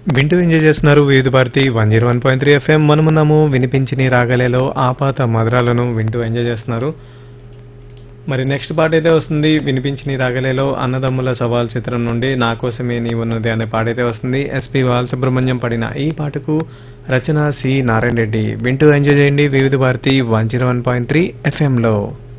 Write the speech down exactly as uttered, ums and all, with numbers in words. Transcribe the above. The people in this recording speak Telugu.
వింటూ ఎంజాయ్ చేస్తున్నారు వివిధ Bharati one zero one point three FM. మనమున్నాము వినిపించిన రాగలేలో ఆపాత మధురాలను వింటూ ఎంజాయ్ చేస్తున్నారు. మరి నెక్స్ట్ పాట అయితే వస్తుంది వినిపించిన రాగలేలో అన్నదమ్ముల సవాల్ చిత్రం నుండి నా కోసమే నీ ఉన్నది అనే పాట అయితే వస్తుంది. ఎస్పి బాలసుబ్రహ్మణ్యం పడిన ఈ పాటకు రచన సి నారాయణ రెడ్డి. వింటూ ఎంజాయ్ చేయండి వివిధ Bharati one zero one point three ఎఫ్ఎంలో.